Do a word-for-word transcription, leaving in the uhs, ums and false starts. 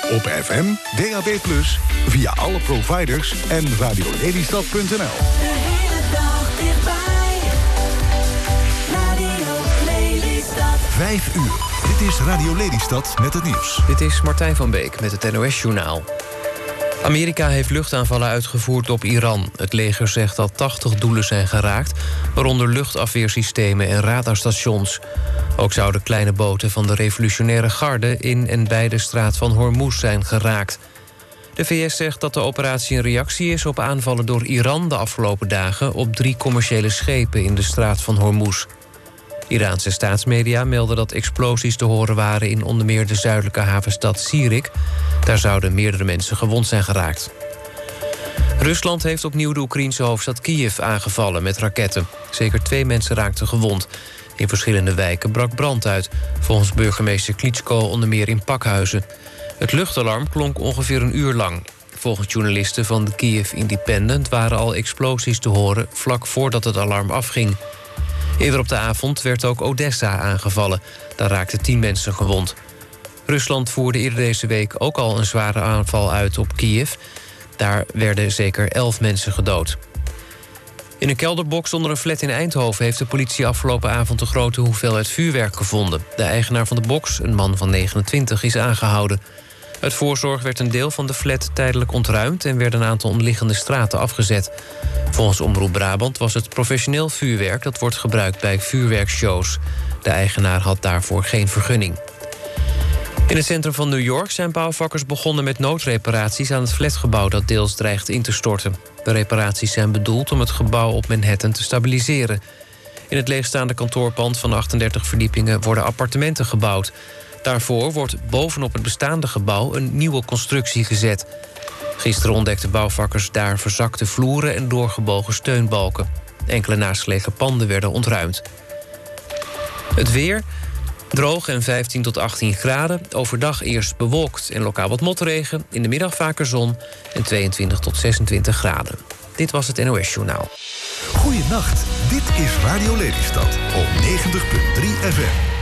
Op F M, D A B plus, via alle providers en radiolelystad punt n l. De hele dag dichtbij. Radio Lelystad. Vijf uur. Dit is Radio Lelystad met het nieuws. Dit is Martijn van Beek met het N O S-journaal. Amerika heeft luchtaanvallen uitgevoerd op Iran. Het leger zegt dat tachtig doelen zijn geraakt, waaronder luchtafweersystemen en radarstations. Ook zouden kleine boten van de revolutionaire garde in en bij de straat van Hormuz zijn geraakt. De V S zegt dat de operatie een reactie is op aanvallen door Iran de afgelopen dagen op drie commerciële schepen in de straat van Hormuz. Iraanse staatsmedia melden dat explosies te horen waren in onder meer de zuidelijke havenstad Sirik. Daar zouden meerdere mensen gewond zijn geraakt. Rusland heeft opnieuw de Oekraïense hoofdstad Kiev aangevallen met raketten. Zeker twee mensen raakten gewond. In verschillende wijken brak brand uit. Volgens burgemeester Klitschko onder meer in pakhuizen. Het luchtalarm klonk ongeveer een uur lang. Volgens journalisten van de Kiev Independent waren al explosies te horen vlak voordat het alarm afging. Eerder op de avond werd ook Odessa aangevallen. Daar raakten tien mensen gewond. Rusland voerde eerder deze week ook al een zware aanval uit op Kiev. Daar werden zeker elf mensen gedood. In een kelderbox onder een flat in Eindhoven heeft de politie afgelopen avond een grote hoeveelheid vuurwerk gevonden. De eigenaar van de box, een man van negenentwintig, is aangehouden. Uit voorzorg werd een deel van de flat tijdelijk ontruimd en werden een aantal omliggende straten afgezet. Volgens Omroep Brabant was het professioneel vuurwerk dat wordt gebruikt bij vuurwerkshows. De eigenaar had daarvoor geen vergunning. In het centrum van New York zijn bouwvakkers begonnen met noodreparaties aan het flatgebouw dat deels dreigt in te storten. De reparaties zijn bedoeld om het gebouw op Manhattan te stabiliseren. In het leegstaande kantoorpand van achtendertig verdiepingen worden appartementen gebouwd. Daarvoor wordt bovenop het bestaande gebouw een nieuwe constructie gezet. Gisteren ontdekten bouwvakkers daar verzakte vloeren en doorgebogen steunbalken. Enkele naastgelegen panden werden ontruimd. Het weer, droog en vijftien tot achttien graden. Overdag eerst bewolkt en lokaal wat motregen. In de middag vaker zon en tweeëntwintig tot zesentwintig graden. Dit was het N O S-journaal. Goeienacht, dit is Radio Lelystad op negentig punt drie F M.